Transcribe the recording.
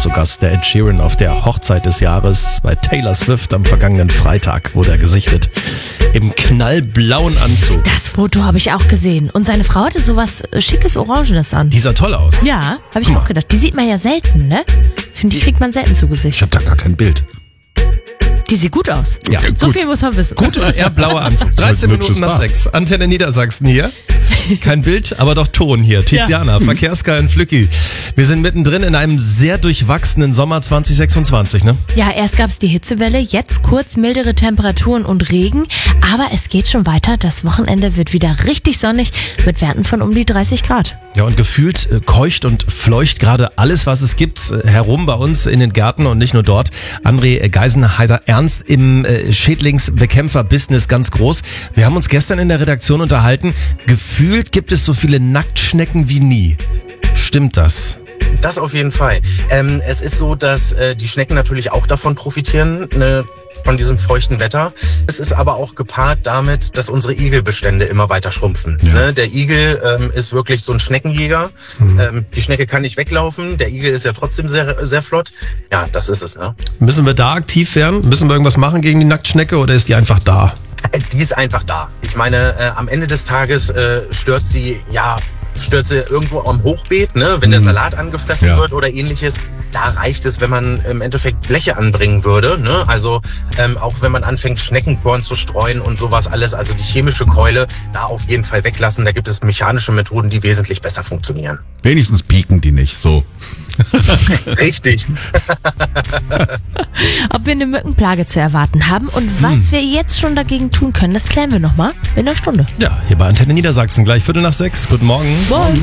zu Gast. Der Ed Sheeran auf der Hochzeit des Jahres bei Taylor Swift am vergangenen Freitag wurde er gesichtet. Im knallblauen Anzug. Das Foto habe ich auch gesehen. Und seine Frau hatte sowas schickes Orangenes an. Die sah toll aus. Ja, habe ich auch gedacht. Die sieht man ja selten, ne? Die kriegt man selten zu Gesicht. Ich habe da gar kein Bild. Die sieht gut aus. Ja, So gut. viel muss man wissen. Gut oder eher blauer Anzug. 13 Minuten nach 6. Antenne Niedersachsen hier. Kein Bild, aber doch Ton hier. Tiziana, Verkehrsguy und Flücki. Wir sind mittendrin in einem sehr durchwachsenen Sommer 2026, ne? Ja, erst gab es die Hitzewelle, jetzt kurz mildere Temperaturen und Regen. Aber es geht schon weiter. Das Wochenende wird wieder richtig sonnig mit Werten von um die 30 Grad. Ja, und gefühlt keucht und fleucht gerade alles, was es gibt, herum bei uns in den Gärten und nicht nur dort. André Geisenheiser Ernst im Schädlingsbekämpfer-Business ganz groß. Wir haben uns gestern in der Redaktion unterhalten. Gefühlt gibt es so viele Nacktschnecken wie nie. Stimmt das? Das auf jeden Fall. Es ist so, dass die Schnecken natürlich auch davon profitieren, von diesem feuchten Wetter. Es ist aber auch gepaart damit, dass unsere Igelbestände immer weiter schrumpfen. Ja. Der Igel ist wirklich so ein Schneckenjäger. Die Schnecke kann nicht weglaufen. Der Igel ist ja trotzdem sehr, sehr flott. Ja, das ist es. Ne? Müssen wir da aktiv werden? Müssen wir irgendwas machen gegen die Nacktschnecke oder ist die einfach da? Die ist einfach da. Ich meine, am Ende des Tages stört sie irgendwo am Hochbeet, ne, wenn der Salat angefressen wird oder ähnliches. Da reicht es, wenn man im Endeffekt Bleche anbringen würde, ne? Also auch wenn man anfängt, Schneckenkorn zu streuen und sowas alles, also die chemische Keule da auf jeden Fall weglassen. Da gibt es mechanische Methoden, die wesentlich besser funktionieren. Wenigstens pieken die nicht, so. Richtig. Ob wir eine Mückenplage zu erwarten haben und was wir jetzt schon dagegen tun können, das klären wir nochmal in einer Stunde. Ja, hier bei Antenne Niedersachsen, gleich 5:45. Guten Morgen. Morgen.